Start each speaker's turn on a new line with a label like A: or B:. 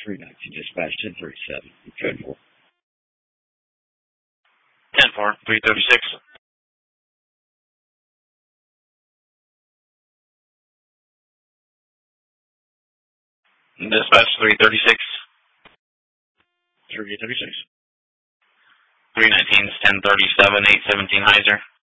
A: 319 dispatch 1037. Code 4.
B: 10-4, 336. Dispatch 336.
A: 336.
B: 319 is 1037, 817 Heiser.